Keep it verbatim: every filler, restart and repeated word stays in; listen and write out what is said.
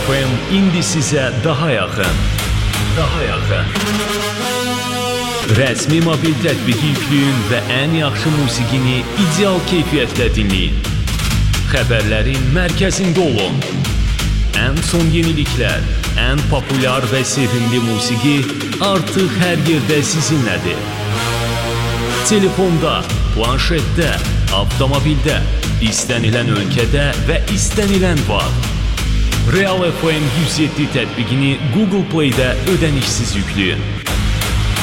F M indi sizə daha yaxın. Daha yaxın. Rəsmi mobil tətbiqi yükləyin və ən yaxşı musiqini ideal keyfiyyətdə dinləyin. Xəbərlərin mərkəzində olun. Ən son yeniliklər, ən populyar və sevimli musiqi artıq hər yerdə sizinlədir. Telefonda, planşetdə, avtomobildə, istənilən ölkədə və istənilən vaxt. Real F M yüz yeddi tətbiqini Google Play-də ödənişsiz yükləyin.